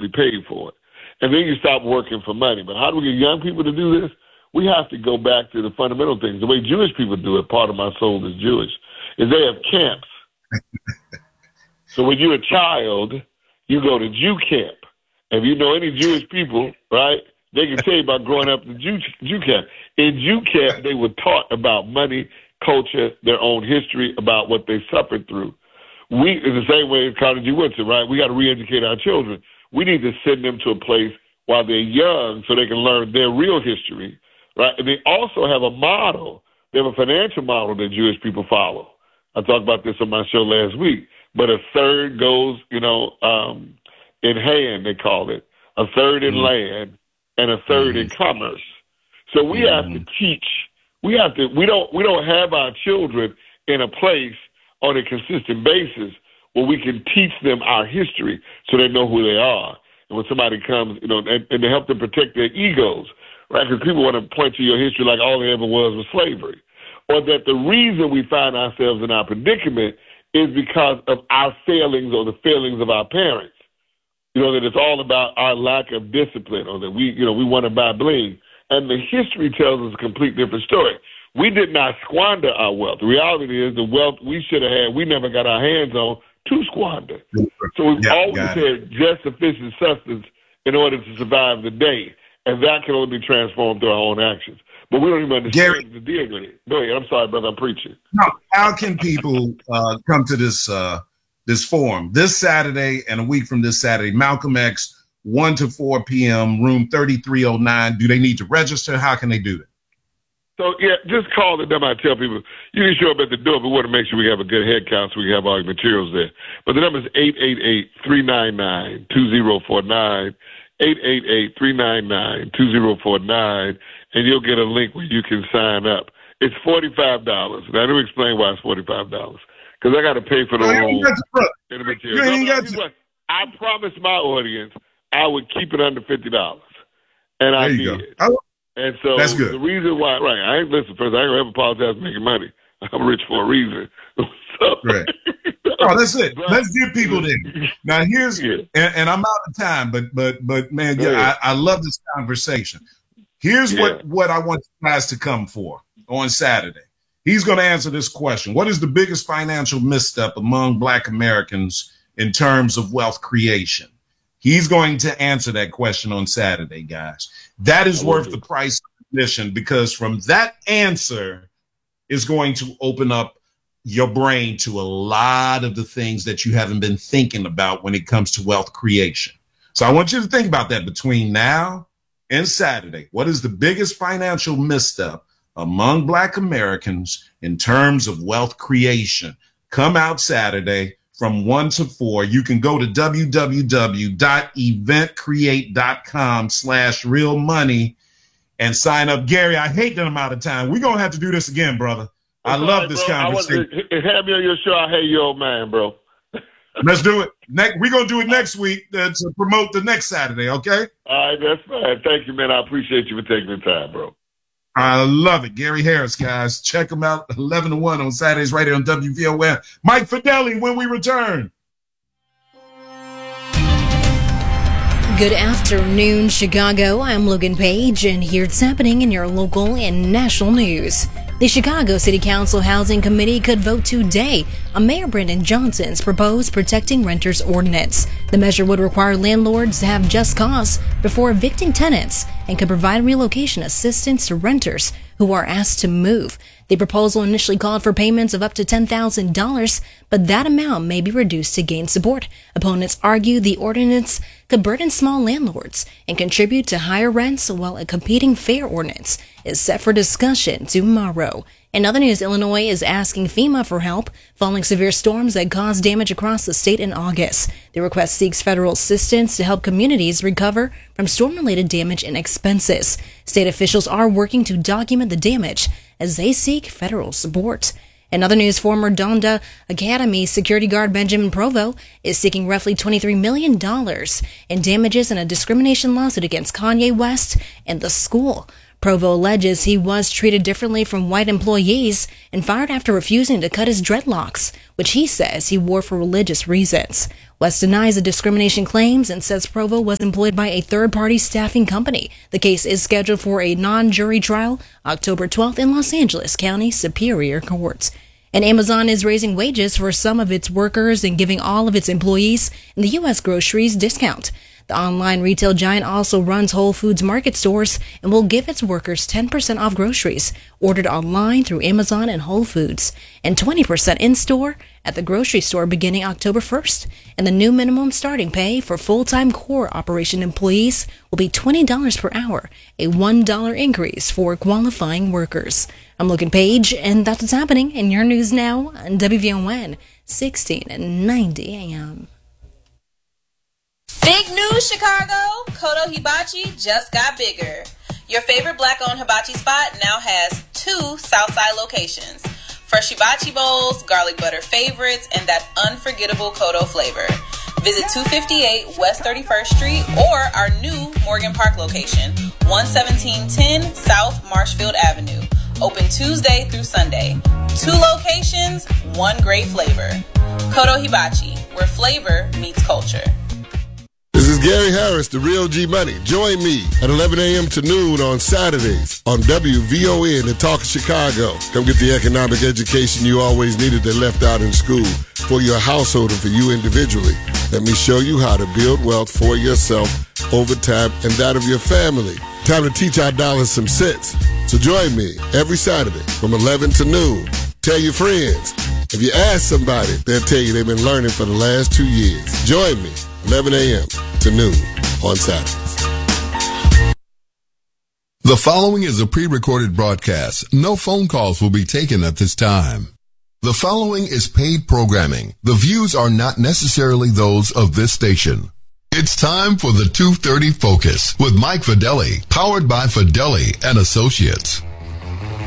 be paid for it. And then you stop working for money. But how do we get young people to do this? We have to go back to the fundamental things. The way Jewish people do it, part of my soul is Jewish, is they have camps. So when you're a child, you go to Jew camp. If you know any Jewish people, right, they can tell you about growing up in Jew camp. In Jew camp, they were taught about money, culture, their own history, about what they suffered through. We, in the same way as Carnegie Woodson, right, we got to re-educate our children. We need to send them to a place while they're young so they can learn their real history, right? And they also have a model. They have a financial model that Jewish people follow. I talked about this on my show last week. But a third goes, in hand, they call it. A third in land and a third in commerce. So we have to teach. We don't have our children in a place on a consistent basis where we can teach them our history so they know who they are. And when somebody comes, and to help them protect their egos, right? Because people want to point to your history like all it ever was slavery. Or that the reason we find ourselves in our predicament is because of our failings or the failings of our parents. That it's all about our lack of discipline, or that we want to buy bling. And the history tells us a complete different story. We did not squander our wealth. The reality is the wealth we should have had, we never got our hands on to squander. So we've always had just sufficient substance in order to survive the day. And that can only be transformed through our own actions. But we don't even understand the deal with it. Go ahead. I'm sorry, brother. I'm preaching. No, how can people come to this this forum this Saturday and a week from this Saturday? Malcolm X, 1 to 4 p.m., room 3309. Do they need to register? How can they do it? So, just call the number. I tell people, you can show up at the door, but we want to make sure we have a good head count so we have all the materials there. But the number is 888-399-2049, 888-399-2049, and you'll get a link where you can sign up. It's $45. Now, let me explain why it's $45. Because I got to pay for the room and the materials. I promised my audience I would keep it under $50, and I did. And so that's good. The reason why, right? I ain't listen first. I ain't gonna ever apologize for making money. I'm rich for a reason. Right. Oh, that's it. Let's give people this. Now here's and I'm out of time, but man, I love this conversation. Here's what I want you guys to come for on Saturday. He's going to answer this question: what is the biggest financial misstep among Black Americans in terms of wealth creation? He's going to answer that question on Saturday, guys. That is worth the price of admission, because from that answer is going to open up your brain to a lot of the things that you haven't been thinking about when it comes to wealth creation. So I want you to think about that between now and Saturday. What is the biggest financial misstep among Black Americans in terms of wealth creation? Come out Saturday from 1 to 4. You can go to www.eventcreate.com/realmoney and sign up. Gary, I hate that I'm out of time. We're going to have to do this again, brother. I love this conversation. Have me on your show. I hate you, old man, bro. Let's do it. We're going to do it next week to promote the next Saturday, okay? All right, that's fine. Thank you, man. I appreciate you for taking the time, bro. I love it. Gary Harris, guys. Check him out 11 to 1 on Saturdays right here on WVON. Mike Fidelli when we return. Good afternoon, Chicago. I'm Logan Page, and here's happening in your local and national news. The Chicago City Council Housing Committee could vote today on Mayor Brandon Johnson's proposed Protecting Renters Ordinance. The measure would require landlords to have just cause before evicting tenants and could provide relocation assistance to renters who are asked to move. The proposal initially called for payments of up to $10,000, but that amount may be reduced to gain support. Opponents argue the ordinance could burden small landlords and contribute to higher rents, while a competing fair ordinance is set for discussion tomorrow. In other news, Illinois is asking FEMA for help following severe storms that caused damage across the state in August. The request seeks federal assistance to help communities recover from storm-related damage and expenses. State officials are working to document the damage as they seek federal support. In other news, former Donda Academy security guard Benjamin Provo is seeking roughly $23 million in damages in a discrimination lawsuit against Kanye West and the school. Provo alleges he was treated differently from white employees and fired after refusing to cut his dreadlocks, which he says he wore for religious reasons. West denies the discrimination claims and says Provo was employed by a third-party staffing company. The case is scheduled for a non-jury trial October 12th in Los Angeles County Superior Court. And Amazon is raising wages for some of its workers and giving all of its employees in the U.S. groceries discount. The online retail giant also runs Whole Foods Market stores and will give its workers 10% off groceries ordered online through Amazon and Whole Foods, and 20% in-store at the grocery store beginning October 1st. And the new minimum starting pay for full-time core operation employees will be $20 per hour, a $1 increase for qualifying workers. I'm Logan Page, and that's what's happening in your news now on WVON 1690 AM. Big news, Chicago! Kodo Hibachi just got bigger. Your favorite black-owned hibachi spot now has 2 Southside locations. Fresh hibachi bowls, garlic butter favorites, and that unforgettable Kodo flavor. Visit 258 West 31st Street or our new Morgan Park location, 11710 South Marshfield Avenue. Open Tuesday through Sunday. 2 locations, 1 great flavor. Kodo Hibachi, where flavor meets culture. This is Gary Harris, the Real G Money. Join me at 11 a.m. to noon on Saturdays on WVON to Talk Chicago. Come get the economic education you always needed that left out in school for your household and for you individually. Let me show you how to build wealth for yourself over time and that of your family. Time to teach our dollars some sense. So join me every Saturday from 11 to noon. Tell your friends. If you ask somebody, they'll tell you they've been learning for the last 2 years. Join me 11 a.m. to noon on Saturdays. The following is a pre-recorded broadcast. No phone calls will be taken at this time. The following is paid programming. The views are not necessarily those of this station. It's time for the 2:30 Focus with Mike Fideli, powered by Fideli and Associates.